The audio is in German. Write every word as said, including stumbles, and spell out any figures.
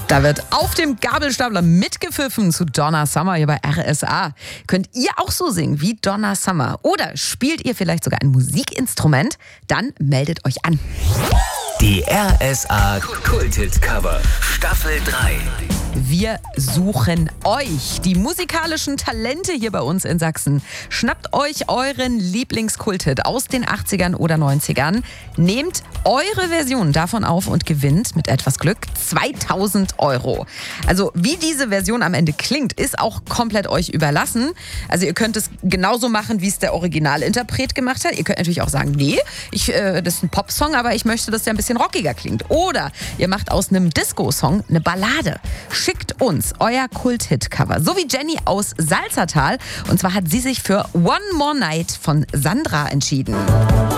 Da wird auf dem Gabelstapler mitgepfiffen zu Donna Summer hier bei R S A. Könnt ihr auch so singen wie Donna Summer? Oder spielt ihr vielleicht sogar ein Musikinstrument? Dann meldet euch an. Die R S A Kult-Hit-Cover Staffel drei. Wir suchen euch, die musikalischen Talente hier bei uns in Sachsen. Schnappt euch euren Lieblingskulthit aus den achtzigern oder neunzigern. Nehmt eure Version davon auf und gewinnt mit etwas Glück zweitausend Euro. Also wie diese Version am Ende klingt, ist auch komplett euch überlassen. Also ihr könnt es genauso machen, wie es der Originalinterpret gemacht hat. Ihr könnt natürlich auch sagen, nee, ich, äh, das ist ein Popsong, aber ich möchte, dass der ein bisschen rockiger klingt. Oder ihr macht aus einem Disco-Song eine Ballade. Schickt uns euer Kult-Hit-Cover, so wie Jenny aus Salzertal. Und zwar hat sie sich für One More Night von Sandra entschieden.